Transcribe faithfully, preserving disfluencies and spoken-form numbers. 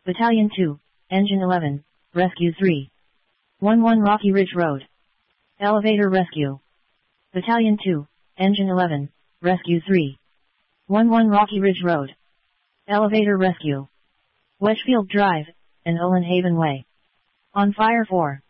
Battalion two, Engine eleven, Rescue three. one one Rocky Ridge Road. Elevator Rescue. Battalion two, Engine eleven, Rescue three. one one Rocky Ridge Road. Elevator Rescue. Wedgefield Drive, and Owen Haven Way. On fire four.